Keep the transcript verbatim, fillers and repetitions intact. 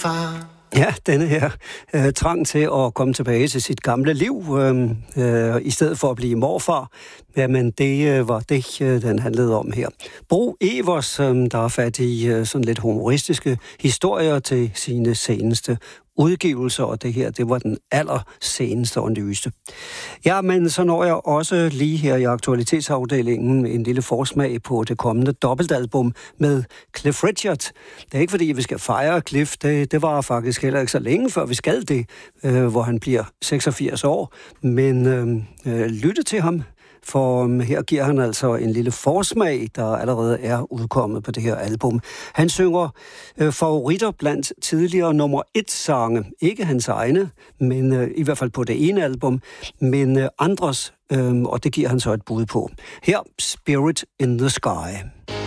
far. Ja, denne her øh, trang til at komme tilbage til sit gamle liv, øh, øh, i stedet for at blive morfar. Jamen, det øh, var det, øh, den handlede om her. Bo Evers, øh, der har fat i øh, sådan lidt humoristiske historier til sine seneste udgivelser, og det her, det var den allerseneste og nyeste. Ja, men så når jeg også lige her i aktualitetsafdelingen en lille forsmag på det kommende dobbeltalbum med Cliff Richard. Det er ikke fordi, vi skal fejre Cliff, det, det var faktisk heller ikke så længe før vi skal det, øh, hvor han bliver seksogfirs år, men øh, øh, lytte til ham. For her giver han altså en lille forsmag, der allerede er udkommet på det her album. Han synger øh, favoritter blandt tidligere nummer et sange. Ikke hans egne, men øh, i hvert fald på det ene album, men øh, andres, øh, og det giver han så et bud på. Her, Spirit in the Sky.